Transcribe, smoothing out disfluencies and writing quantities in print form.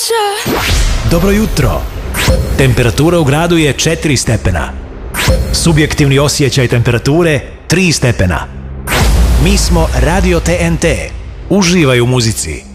Dobro jutro. Temperatura u gradu je 4 stepena. Subjektivni osjećaj temperature 3 stepena. Mi smo Radio TNT. Uživaj u muzici.